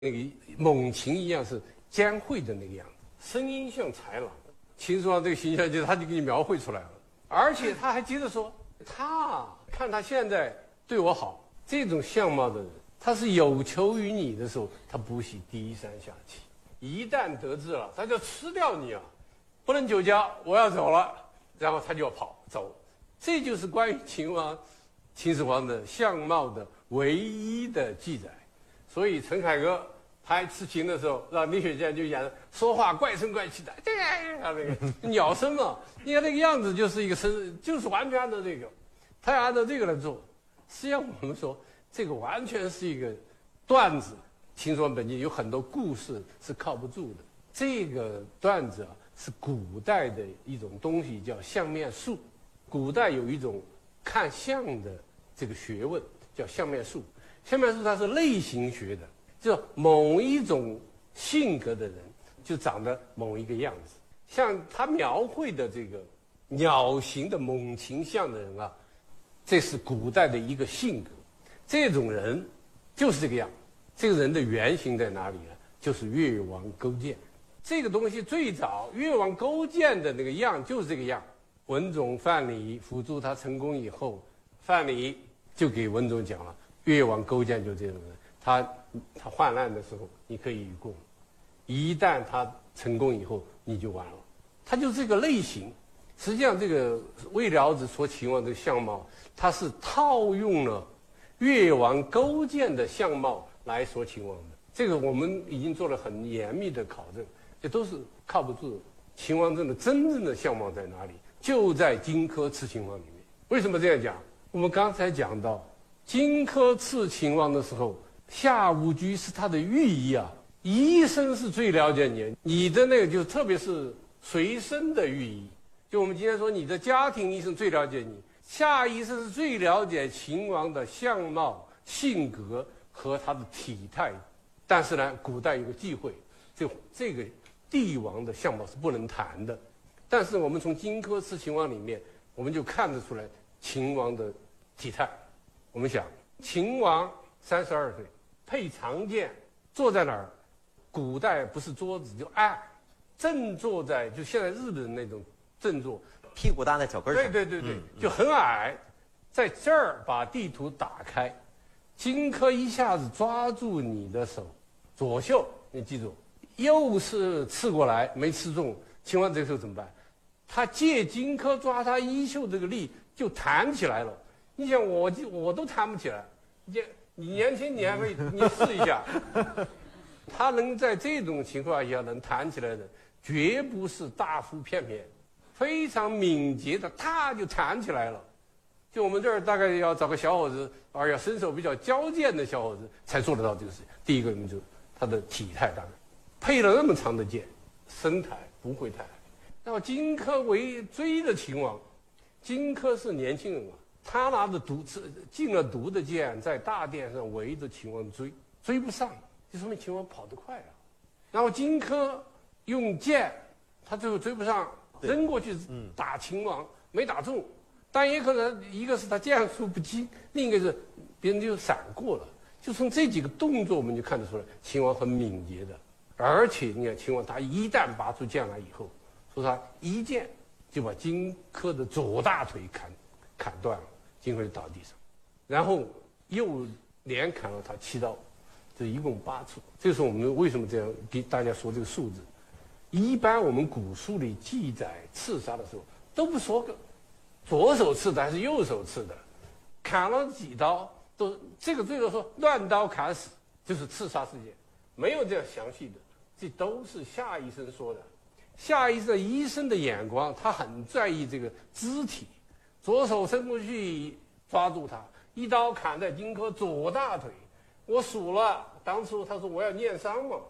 那个猛禽一样是将会的那个样子，声音像豺狼。秦始皇这个形象他就给你描绘出来了，而且他还接着说，他看他现在对我好，这种相貌的人，他是有求于你的时候，他不惜低三下气，一旦得志了，他就吃掉你啊，不能久交，我要走了，然后他就要走。这就是关于秦始皇的相貌的唯一的记载。所以陈凯歌拍《痴情》的时候，让李雪健就演说话怪声怪气的，那个鸟声嘛，你看那个样子就是一个就是完全按照这个，他要按照这个来做。实际上我们说这个完全是一个段子，《秦始皇本纪》有很多故事是靠不住的。这个段子是古代的一种东西，叫相面术。古代有一种看相的这个学问叫相面术。相面术它是类型学的，就某一种性格的人就长得某一个样子。像他描绘的这个鸟形的猛禽像的人啊，这是古代的一个性格。这种人就是这个样。这个人的原型在哪里呢？就是越王勾践。这个东西最早越王勾践的那个样就是这个样。文种范蠡辅助他成功以后，范蠡就给文种讲了，越王勾践就这种人，他患难的时候你可以与共，一旦他成功以后你就完了。他就这个类型。实际上这个魏辽子说秦王这个相貌，他是套用了越王勾践的相貌来说秦王的。这个我们已经做了很严密的考证，这都是靠不住的。秦王政的真正的相貌在哪里？就在荆轲刺秦王里面。为什么这样讲？我们刚才讲到荆轲刺秦王的时候，夏无居是他的御医啊，医生是最了解你的那个就特别是随身的御医，就我们今天说你的家庭医生最了解你，夏医生是最了解秦王的相貌、性格和他的体态。但是呢，古代有个忌讳，这个帝王的相貌是不能谈的。但是我们从荆轲刺秦王里面，我们就看得出来秦王的体态。我们想，秦王32岁，佩长剑，坐在哪儿？古代不是桌子就案，正坐在就现在日本人那种正坐， 屁股搭在脚跟上。 对，就很矮，在这儿把地图打开，荆轲一下子抓住你的手，左袖，你记住，又是刺过来没刺中，秦王这个时候怎么办？他借荆轲抓他衣袖这个力就弹起来了。你想我都弹不起来，你年轻你还会你试一下。他能在这种情况下能弹起来的，绝不是大腹便便，非常敏捷的，他就弹起来了。就我们这儿大概要找个小伙子，而要身手比较矫健的小伙子才做得到这个事情。第一个就是他的体态，当然配了那么长的剑，身材不会太矮。那么荆轲为追的秦王，荆轲是年轻人嘛，他拿着进了毒的剑，在大殿上围着秦王追不上，就说明秦王跑得快啊。然后荆轲用剑，他最后追不上，扔过去打秦王，没打中。但也可能一个是他剑术不精，另一个是别人就闪过了。就从这几个动作我们就看得出来，秦王很敏捷的。而且你看秦王他一旦拔出剑来以后，说他一剑就把荆轲的左大腿砍断了，荆轲就倒地上，然后又连砍了他7刀，这一共8处。这是我们为什么这样给大家说这个数字。一般我们古书里记载刺杀的时候都不说个左手刺的还是右手刺的，砍了几刀都这个最多说乱刀砍死，就是刺杀事件，没有这样详细的。这都是夏医生说的。夏医生的眼光，他很在意这个肢体，左手伸过去抓住他，一刀砍在荆轲左大腿。我数了，当初他说我要念伤嘛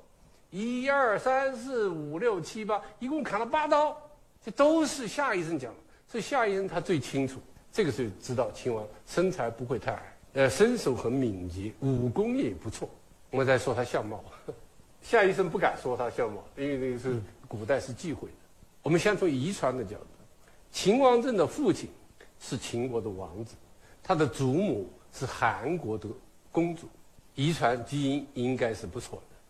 ，1、2、3、4、5、6、7、8，一共砍了8刀，这都是夏医生讲的。所以夏医生他最清楚，这个时候知道秦王身材不会太矮，身手很敏捷，武功也不错。我们再说他相貌，夏医生不敢说他相貌，因为那个是古代是忌讳的。我们先从遗传的角度，秦王政的父亲是秦国的王子，他的祖母是韩国的公主，遗传基因应该是不错的。